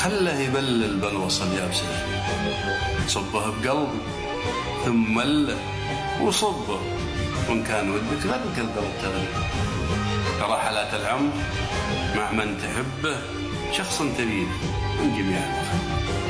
خله يبلل بلوص اليابسة، صبه بقلبي ثم مله وصبه، وإن كان ودك لا تقدر تغلي. ترى حالات العمر مع من تحبه شخص تريد من جميع المخلوقات.